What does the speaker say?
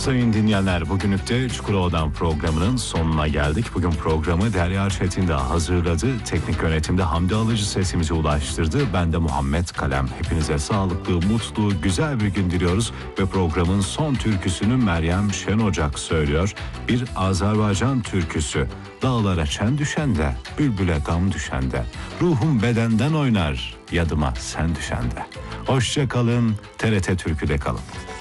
Sayın dinleyenler, bugünlük de Çukurova'dan programının sonuna geldik. Bugün programı Derya Çetin de hazırladı. Teknik yönetimde Hamdi Alıcı sesimize ulaştırdı. Ben de Muhammed Kalem. Hepinize sağlıklı, mutlu, güzel bir gün diliyoruz. Ve programın son türküsünü Meryem Şenocak söylüyor. Bir Azerbaycan türküsü. Dağlara çen düşende, bülbüle gam düşende. Ruhum bedenden oynar, yadıma sen düşende. Hoşça kalın, TRT Türkü'de kalın.